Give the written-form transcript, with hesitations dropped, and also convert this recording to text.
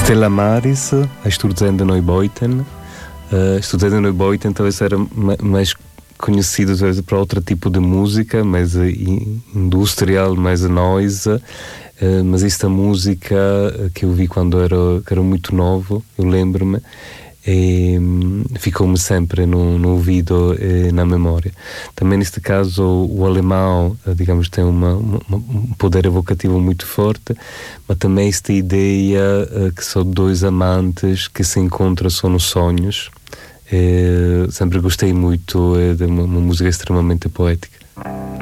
Stella Maris, a Sturzende Neubeuten. Sturzende Neubeuten talvez era mais conhecido para outro tipo de música, mais industrial, mais noise. Mas esta música que eu vi quando era muito novo, eu lembro-me, e ficou-me sempre no ouvido e na memória. Também neste caso o alemão, digamos, tem um poder evocativo muito forte, mas também esta ideia que são dois amantes que se encontram só nos sonhos. Sempre gostei muito de uma música extremamente poética.